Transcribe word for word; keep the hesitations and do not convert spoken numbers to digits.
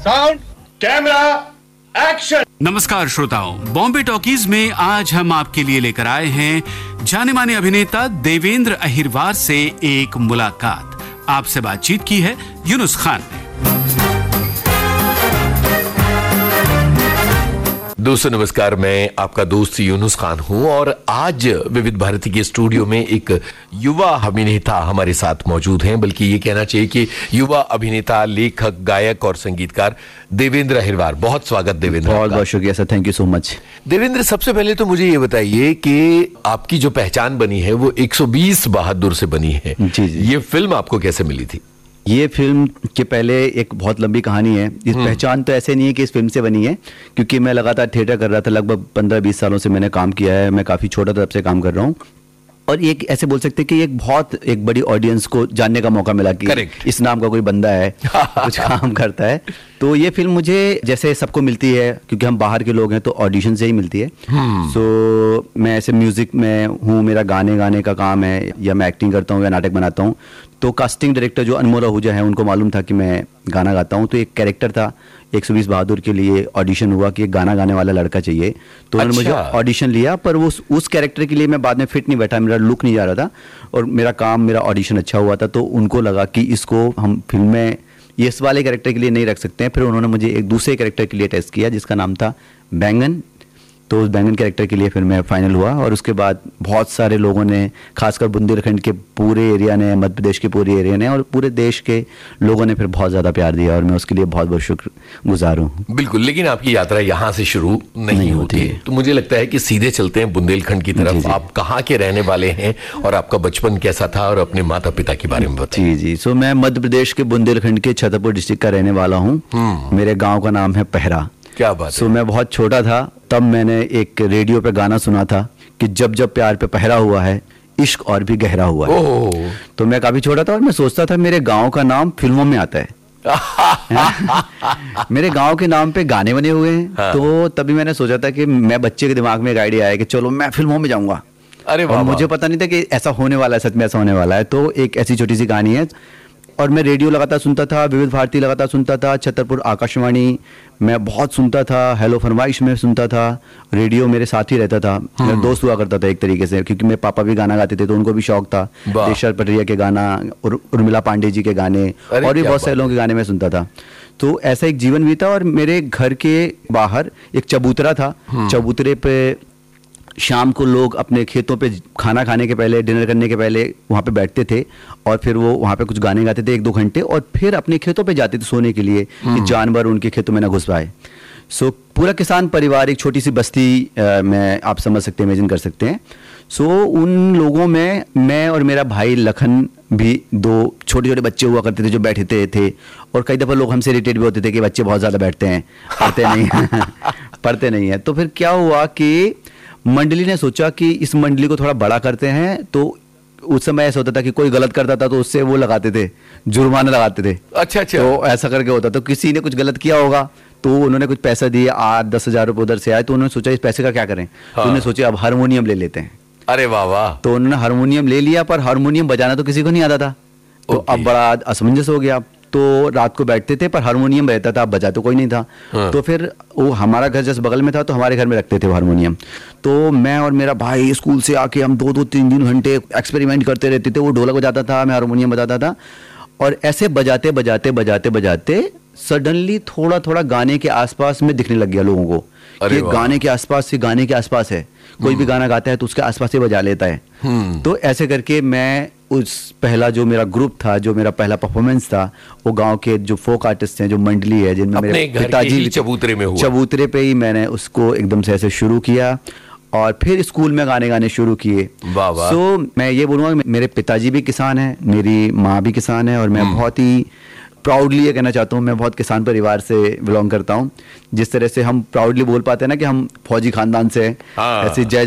Sound camera action. नमस्कार श्रोताओं, Bombay talkies में आज हम आपके लिए लेकर आए हैं जाने माने अभिनेता देवेंद्र अहिरवार से एक मुलाकात। आपसे बातचीत की है यूनुस खान ने। दोस्तों नमस्कार, मैं आपका दोस्त यूनुस खान हूं और आज विविध भारती के स्टूडियो में एक युवा अभिनेता हमारे साथ मौजूद हैं, बल्कि ये कहना चाहिए कि युवा अभिनेता, लेखक, गायक और संगीतकार देवेंद्र अहिरवार। बहुत स्वागत देवेंद्र। बहुत बहुत शुक्रिया sir, thank you so much. Devendra, सबसे पहले तो मुझे ये बताइए कि आपकी जो पहचान बनी है वो एक सौ बीस बहादुर से बनी है। जी जी। ये फिल्म आपको कैसे मिली थी? ये फिल्म के पहले एक बहुत लंबी कहानी है। इस पहचान तो ऐसे नहीं है कि इस फिल्म से बनी है, क्योंकि मैं लगातार थिएटर कर रहा था। लगभग पंद्रह बीस सालों से मैंने काम किया है। मैं काफ़ी छोटा तब से काम कर रहा हूँ और एक ऐसे बोल सकते हैं कि एक बहुत एक बड़ी ऑडियंस को जानने का मौका मिला कि Correct. इस नाम का कोई बंदा है कुछ काम करता है। तो ये फिल्म मुझे जैसे सबको मिलती है, क्योंकि हम बाहर के लोग हैं, तो ऑडिशन से ही मिलती है। सो so, मैं ऐसे म्यूजिक में हूँ, मेरा गाने गाने का काम है, या मैं एक्टिंग करता हूँ या नाटक बनाता हूँ। तो कास्टिंग डायरेक्टर जो अनमोल आहूजा है, उनको मालूम था कि मैं गाना गाता हूँ। तो एक कैरेक्टर था एक सौ बीस बहादुर के लिए ऑडिशन हुआ कि एक गाना गाने वाला लड़का चाहिए। तो उन्होंने अच्छा। मुझे ऑडिशन लिया, पर वो उस कैरेक्टर के लिए मैं बाद में फिट नहीं बैठा, मेरा लुक नहीं जा रहा था और मेरा काम, मेरा ऑडिशन अच्छा हुआ था। तो उनको लगा कि इसको हम फिल्म में ये इस वाले कैरेक्टर के लिए नहीं रख सकते हैं। फिर उन्होंने मुझे एक दूसरे कैरेक्टर के लिए टेस्ट किया जिसका नाम था बैंगन। तो उस बैंगन कैरेक्टर के लिए फिर मैं फाइनल हुआ और उसके बाद बहुत सारे लोगों ने, खासकर बुंदेलखंड के पूरे एरिया ने, मध्य प्रदेश के पूरे एरिया ने और पूरे देश के लोगों ने फिर बहुत ज़्यादा प्यार दिया और मैं उसके लिए बहुत बहुत शुक्रगुजार हूँ। बिल्कुल, लेकिन आपकी यात्रा यहाँ से शुरू नहीं, नहीं होती है। तो मुझे लगता है कि सीधे चलते हैं बुंदेलखंड की तरफ। जी जी। आप कहाँ के रहने वाले हैं और आपका बचपन कैसा था और अपने माता पिता के बारे में बताइए। जी जी। सो मैं मध्य प्रदेश के बुंदेलखंड के छतरपुर डिस्ट्रिक्ट का रहने वाला हूँ। मेरे गाँव का नाम है पहरा। क्या बात है। सो मैं बहुत छोटा था तब मैंने एक रेडियो पे गाना सुना था कि जब जब प्यार पे पहरा हुआ है, इश्क और भी गहरा हुआ है। ओह। तो मैं काफी छोटा था और मैं सोचता था मेरे गांव का नाम फिल्मों में आता है। मेरे गांव के नाम पे गाने बने हुए हैं। हाँ। तो तभी मैंने सोचा था कि मैं, बच्चे के दिमाग में एक आइडिया आया कि चलो मैं फिल्मों में जाऊंगा। अरे और मुझे पता नहीं था कि ऐसा होने वाला है, सच में ऐसा होने वाला है। तो एक ऐसी छोटी सी कहानी है और मैं रेडियो लगातार सुनता था, विविध भारती लगातार सुनता था, छतरपुर आकाशवाणी मैं बहुत सुनता था, हेलो फरमाइश में सुनता था। रेडियो मेरे साथ ही रहता था, मेरा दोस्त हुआ करता था एक तरीके से, क्योंकि मेरे पापा भी गाना गाते थे तो उनको भी शौक था। देशर पटरिया के गाना, उर, उर्मिला पांडे जी के गाने और भी बहुत सारे लोगों के गाने में सुनता था। तो ऐसा एक जीवन बीता और मेरे घर के बाहर एक चबूतरा था। चबूतरे पे शाम को लोग अपने खेतों पे खाना खाने के पहले, डिनर करने के पहले वहाँ पे बैठते थे और फिर वो वहाँ पे कुछ गाने गाते थे एक दो घंटे और फिर अपने खेतों पे जाते थे सोने के लिए कि जानवर उनके खेतों में ना घुस पाए। सो पूरा किसान परिवार, एक छोटी सी बस्ती आ, में आप समझ सकते हैं, इमेजिन कर सकते हैं। सो उन लोगों में मैं और मेरा भाई लखन भी, दो छोटे छोटे बच्चे हुआ करते थे जो बैठते थे। और कई दफ़ा लोग हमसे इरिटेट भी होते थे कि बच्चे बहुत ज़्यादा बैठते हैं, पढ़ते नहीं पढ़ते नहीं है। तो फिर क्या हुआ कि मंडली ने सोचा कि इस मंडली को थोड़ा बड़ा करते हैं। तो उस समय ऐसा होता था कि कोई गलत करता था तो उससे वो लगाते थे, जुर्माना लगाते थे। अच्छा अच्छा। तो ऐसा करके होता, तो किसी ने कुछ गलत किया होगा तो उन्होंने कुछ पैसा दिए, आठ दस हजार रुपये उधर से आए। तो उन्होंने सोचा इस पैसे का क्या करें। हाँ। तो उन्होंने सोचा अब हारमोनियम ले लेते हैं। अरे वाह वाह। तो उन्होंने हारमोनियम ले लिया, पर हारमोनियम बजाना तो किसी को नहीं आता था। तो अब बड़ा असमंजस हो गया। तो रात को बैठते थे पर हारमोनियम रहता था, अब बजा तो कोई नहीं था। हाँ। तो फिर वो हमारा घर जैसे बगल में था तो हमारे घर में रखते थे हारमोनियम। तो मैं और मेरा भाई स्कूल से आके हम दो दो तीन तीन घंटे एक्सपेरिमेंट करते रहते थे। वो ढोलक बजाता था, मैं हारमोनियम बजाता था और ऐसे बजाते बजाते बजाते बजाते सडनली थोड़ा थोड़ा गाने के आसपास में दिखने लग गया लोगों को कि गाने के आसपास से गाने के आसपास है, कोई भी गाना गाता है तो उसके आसपास से बजा लेता है। तो ऐसे करके मैं उस पहला जो मेरा ग्रुप था, जो मेरा पहला परफॉर्मेंस था, वो गांव के जो फोक आर्टिस्ट हैं, जो मंडली है, जिनमें मेरे पिताजी चबूतरे में हुआ, चबूतरे पे ही मैंने उसको एकदम से ऐसे शुरू किया और फिर स्कूल में गाने गाने शुरू किए। वाह वाह। सो मैं ये बोलूँगा मेरे पिताजी भी किसान हैं, मेरी माँ भी किसान है और मैं बहुत ही प्राउडली ये कहना चाहता हूँ, मैं बहुत किसान परिवार से बिलोंग करता हूँ। जिस तरह से हम प्राउडली बोल पाते हैं ना कि हम फौजी खानदान से हैं, ऐसे जय